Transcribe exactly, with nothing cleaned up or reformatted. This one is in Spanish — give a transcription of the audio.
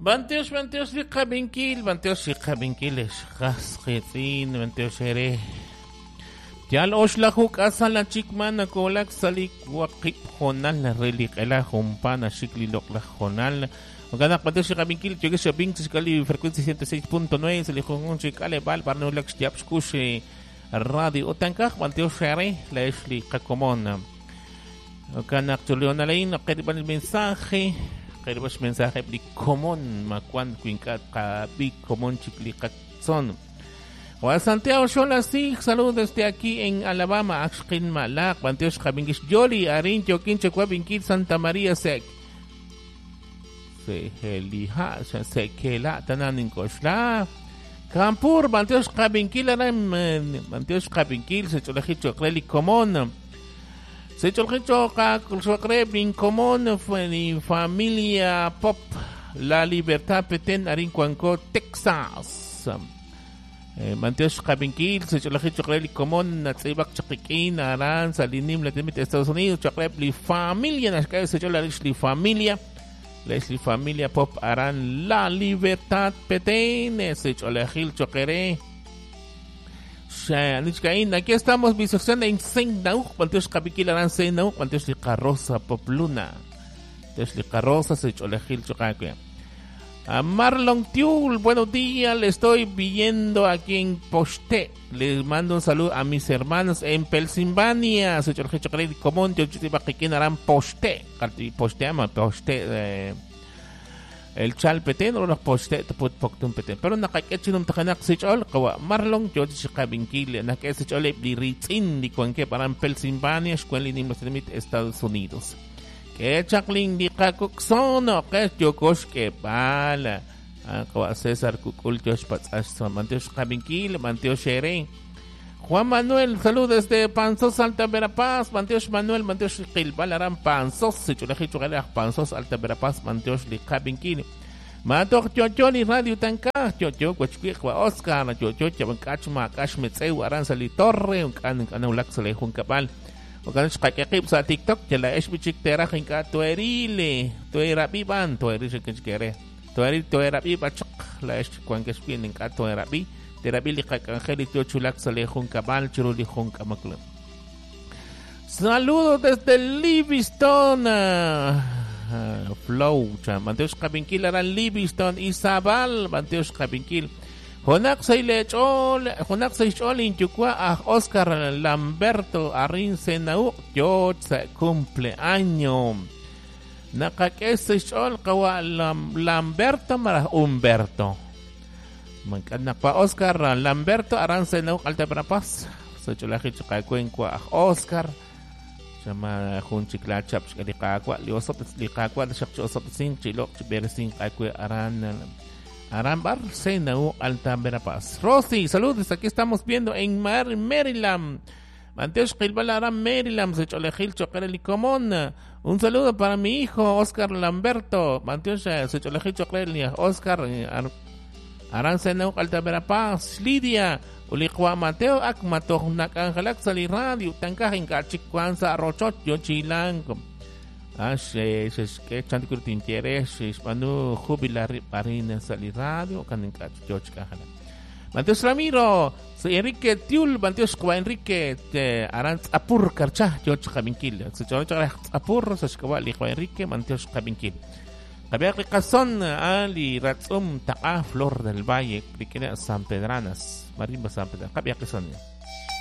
Banteos, banteos li kabinkil, banteos li kabinkil, shkas khitin, banteos ere. Tial oslahuk asal la chikman na kolak salik wakip honal na relik ela humpa na shiklilok la honal. Maganak banteos li kabinkil, tiyo sa bing sikali frecuencia ciento seis punto nueve, sa lihong sikali bal para nulak stiaps kushi radio. Otangkak banteos ere, la esli kakomon. Maganak tuloy na lain, nakiriban el mensaje. Kairibas mensaje di common makuan kuinkat kabi common chiklikatson. Juan Santiago Xolasig, saludos desde aquí en Alabama, Axkin Malak, Banteos Kabingis Jolly, Arin Choquín Checuabinkit, Santa María Sec. Se helija, se kela, tananin kosla. Kampur, Banteos Kabinkil, Aram, Banteos Kabinkil, se cholejit chocreli common. Se choljicho ka kulsuakreb in común ni familia pop la libertad peten arin cuanco Texas. Eh, Manteos kabinkil se choljicho kreb común natsibak chakikin aran sa linim latimit Estados Unidos chakreb li familia naskay se cholarish li familia la li familia pop aran la libertad peten se cholajil chokere. Aquí estamos visitando en Seinauk, Panteos Capiquilarán Seinauk, Panteos de Carroza Popluna, Panteos de Carroza se cholejil chocaque. A Marlon Tiul, buenos días, le estoy viendo aquí en Poste. Les mando un saludo a mis hermanos en Pensilvania, se cholejil chocaque común, yo te iba a que harán Poste, Poste ama Poste. Eh, el chal peten o los poste te put poktum peten pero nakaketchinum takanak si chol kawa marlong jod si kabinkil naket si chol li ritzin di kuanke parang Pennsylvania escuela ni muslimit Estados Unidos que chakling di kakuksono que jokos que pala kawa Cesar kukul jos patsas manteos kabinkil manteos shere Juan Manuel, saludos desde Panzos, Alta Verapaz, Manteos Manuel, Manteos Quilbal, Aran Panzos, si chuleji chuleji Panzos, Alta Verapaz, Manteos Li Kabinkini. Matok Chochoni Radio Tanka, Chocho, Cuachquiqua, Oscar, Chocho, Chabancachma, Cashmetzeu, Aran Sali Torre, un can, Canulac Salejun Cabal, o can Shakakip sa TikTok, Chela Eshbichik Terajinka, Tuerile, Tuerabi Ban, Tuerish Kinskere, Tueri, Tuerabi Bachok, la Esh Quanquespin en Cato Erabi. Terabili Angelito Chulak Salejun Cabal, Churulijun Camaclum. Saludos desde Livingston, uh, Flow, Manteos Cabinkil, Aran Livingston, Isabel, Manteos Cabinkil. Jonak Sailechol, Jonak Sailechol, Inchuqua, a Oscar Lamberto, Arin Senau, George cumpleaños. Nakakesechol, Kawa Lamberto, Mara Humberto. Magkanak pa Oscar Lamberto Arancenau Alta Verapaz sa chulahit sa kakwen kwa Oscar sa mga hunchikla chap sa likakwa liosop likakwa sa liosop sing chilok chiberesing kakwe aran aran bar Senau Alta Verapaz. Rosy, saludos, aquí estamos viendo en Mar Maryland. Manteos Quilbal Aran Maryland sa chulahit chokereli común. Un saludo para mi hijo Oscar Lamberto. Manteos sa chulahit chokereli Oscar Aran Senau Alta Verapaz, Lidia, Ulikwa Mateo, ak matok nakangkalak sa radio, tangkahin kachikwan sa rochot, yo chilang. As, eh, sa sketchan ko tinteres, ispano, jubilari pa rin sa radio, kaning kachikot kahalan. Manteos Ramiro, sa Enrique Tiul, Manteos Kwa Enrique, Aran Apur Karcha, George Kabinkil. Sa George Apur, sa Skawa, Likwa Enrique, Manteos Kabinkil. Kabiak Cason, Ali Ratsum, Taka, Flor del Valle, Priquena, San Pedranas, Marimba San Pedranas, Kabiak Cason.